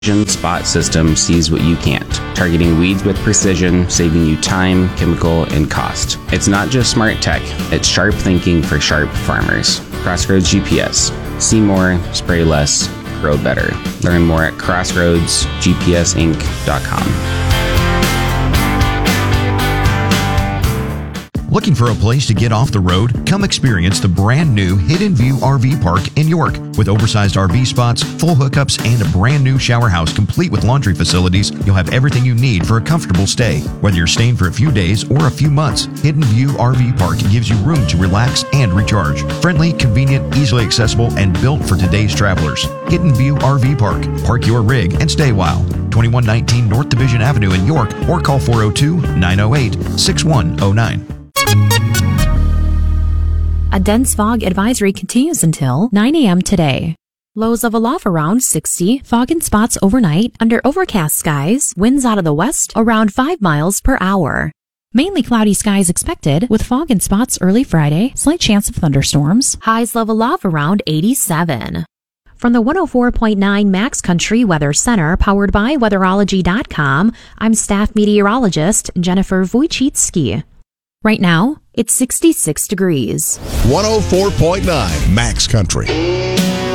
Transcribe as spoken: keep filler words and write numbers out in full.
Precision Spot system sees what you can't, targeting weeds with precision, saving you time, chemical, and cost. It's not just smart tech, it's sharp thinking for sharp farmers. Crossroads G P S. See more, spray less, grow better. Learn more at crossroads g p s inc dot com. Looking for a place to get off the road? Come experience the brand new Hidden View R V Park in York. With oversized R V spots, full hookups, and a brand new shower house complete with laundry facilities, you'll have everything you need for a comfortable stay. Whether you're staying for a few days or a few months, Hidden View R V Park gives you room to relax and recharge. Friendly, convenient, easily accessible, and built for today's travelers. Hidden View R V Park. Park your rig and stay a while. twenty-one nineteen North Division Avenue in York, or call four oh two, nine oh eight, six one oh nine. A dense fog advisory continues until nine a.m. today. Lows of aloft around sixty, fog and spots overnight, under overcast skies, winds out of the west around five miles per hour. Mainly cloudy skies expected, with fog and spots early Friday, slight chance of thunderstorms, highs level off around eighty-seven. From the one oh four point nine Max Country Weather Center, powered by weatherology dot com, I'm staff meteorologist Jennifer Wojcicki. Right now, it's sixty-six degrees. one oh four point nine Max Country.